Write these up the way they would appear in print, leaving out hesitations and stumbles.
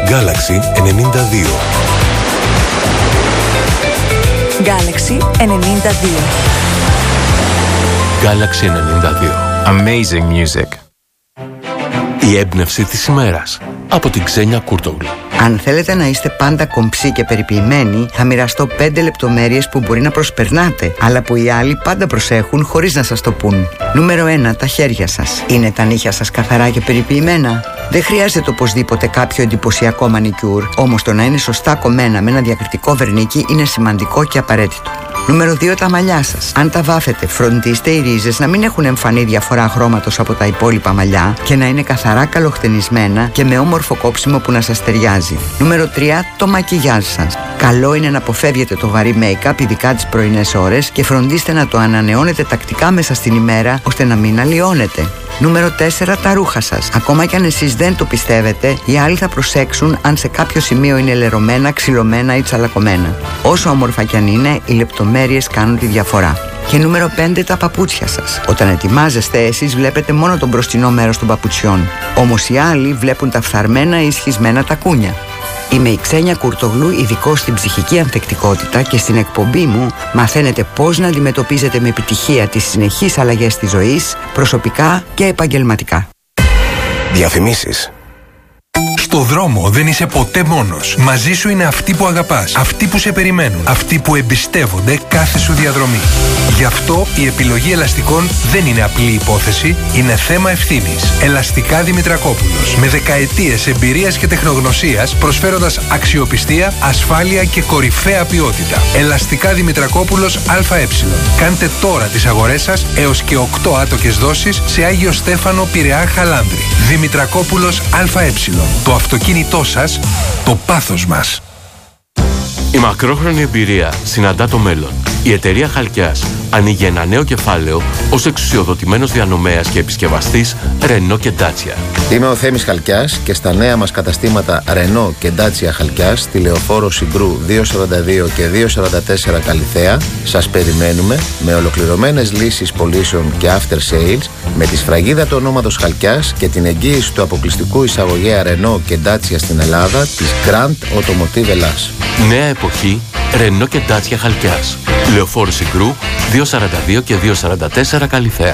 Galaxy 92. Galaxy 92. Galaxy 92. Amazing music. Η έμπνευση της ημέρας από την Ξένια Κούρτογλου. Αν θέλετε να είστε πάντα κομψοί και περιποιημένοι, θα μοιραστώ 5 λεπτομέρειες που μπορεί να προσπερνάτε, αλλά που οι άλλοι πάντα προσέχουν χωρίς να σας το πούν. Νούμερο 1. Τα χέρια σας. Είναι τα νύχια σας καθαρά και περιποιημένα? Δεν χρειάζεται οπωσδήποτε κάποιο εντυπωσιακό μανικιούρ, όμως το να είναι σωστά κομμένα με ένα διακριτικό βερνίκι είναι σημαντικό και απαραίτητο. Νούμερο 2. Τα μαλλιά σας. Αν τα βάφετε, φροντίστε οι ρίζες να μην έχουν εμφανή διαφορά χρώματος από τα υπόλοιπα μαλλιά και να είναι καθαρά καλοχτενισμένα και με όμορφο κόψιμο που να σας ταιριάζει. Νούμερο 3. Το μακιγιάζ σας. Καλό είναι να αποφεύγετε το βαρύ make-up, ειδικά τις πρωινές ώρες, και φροντίστε να το ανανεώνετε τακτικά μέσα στην ημέρα, ώστε να μην αλλοιώνετε. Νούμερο 4. Τα ρούχα σας. Ακόμα κι αν εσείς δεν το πιστεύετε, οι άλλοι θα προσέξουν αν σε κάποιο σημείο είναι λερωμένα, ξυλωμένα ή τσαλακωμένα. Όσο όμορφα κι αν είναι, οι λεπτομέρειες κάνουν τη διαφορά. Και νούμερο 5. Τα παπούτσια σας. Όταν ετοιμάζεστε, εσείς βλέπετε μόνο το μπροστινό μέρος των παπουτσιών. Όμως οι άλλοι βλέπουν τα φθαρμένα ή σχισμένα τακούνια. Είμαι η Ξένια Κούρτογλου, ειδικός στην ψυχική ανθεκτικότητα, και στην εκπομπή μου μαθαίνετε πώς να αντιμετωπίζετε με επιτυχία τις συνεχείς αλλαγές της ζωής, προσωπικά και επαγγελματικά. Διαφημίσεις. Στο δρόμο δεν είσαι ποτέ μόνος. Μαζί σου είναι αυτοί που αγαπάς, αυτοί που σε περιμένουν, αυτοί που εμπιστεύονται κάθε σου διαδρομή. Γι' αυτό η επιλογή ελαστικών δεν είναι απλή υπόθεση, είναι θέμα ευθύνης. Ελαστικά Δημητρακόπουλος. Με δεκαετίες εμπειρίας και τεχνογνωσίας, προσφέροντας αξιοπιστία, ασφάλεια και κορυφαία ποιότητα. Ελαστικά Δημητρακόπουλος ΑΕ. Κάντε τώρα τις αγορές σας έως και 8 άτοκες δόσεις σε Άγιο Στέφανο, Πειραιά, Χαλάνδρη. Δημητρακόπουλος ΑΕ. Το αυτοκίνητό σας, το πάθος μας. Η μακρόχρονη εμπειρία συναντά το μέλλον. Η εταιρεία Χαλκιάς ανοίγει ένα νέο κεφάλαιο ως εξουσιοδοτημένος διανομέας και επισκευαστής Renault και Dacia. Είμαι ο Θέμης Χαλκιάς και στα νέα μας καταστήματα Renault και Dacia Χαλκιάς στη Λεωφόρο Συγκρού 242 και 244 Καλιθέα σας περιμένουμε με ολοκληρωμένες λύσεις πωλήσεων και after sales, με τη σφραγίδα του ονόματος Χαλκιάς και την εγγύηση του αποκλειστικού εισαγωγέα Renault και Dacia στην Ελλάδα της Grand Automotive Ελλάς. Νέα εποχή Renault και Dacia Χαλκιάς. Λεωφόρο Συγκρού 242 και 244 Καλιθέα.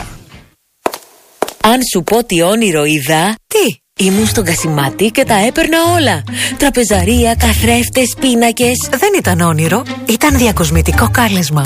Αν σου πω τι όνειρο είδα. Τι? Ήμουν στον Κασιμάτη και τα έπαιρνα όλα. Τραπεζαρία, καθρέφτες, πίνακες. Δεν ήταν όνειρο, ήταν διακοσμητικό κάλεσμα.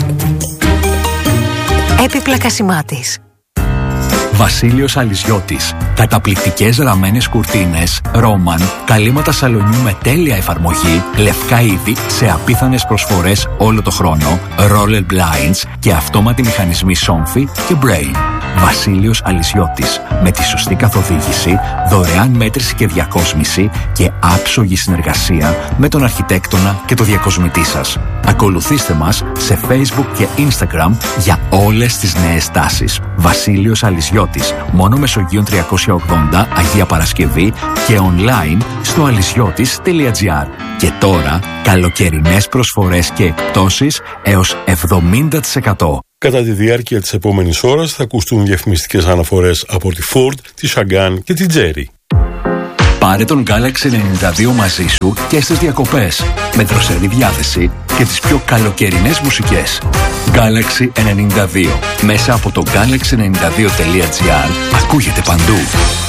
Έπιπλα Κασιμάτης. Βασίλειος Αλυσιώτης. Καταπληκτικές ραμμένες κουρτίνες, ρόμαν, καλύματα σαλονιού με τέλεια εφαρμογή, λευκά είδη σε απίθανες προσφορές όλο το χρόνο, roller blinds και αυτόματοι μηχανισμοί Somfy και Brain. Βασίλειος Αλυσιώτης. Με τη σωστή καθοδήγηση, δωρεάν μέτρηση και διακόσμηση και άψογη συνεργασία με τον αρχιτέκτονα και το διακοσμητή σας. Ακολουθήστε μας σε Facebook και Instagram για όλες τις νέες τάσεις. Βασίλειος Αλυσιώτης. Μόνο Μεσογείων 380 Αγία Παρασκευή και online στο αλυσιώτης.gr. Και τώρα καλοκαιρινές προσφορές και εκπτώσεις έως 70%. Κατά τη διάρκεια της επόμενης ώρας θα ακουστούν διαφημιστικές αναφορές από τη Ford, τη Chaggan και τη Jerry. Πάρε τον Galaxy 92 μαζί σου και στις διακοπές, με δροσερή διάθεση και τις πιο καλοκαιρινές μουσικές. Galaxy 92. Μέσα από το galaxy92.gr ακούγεται παντού.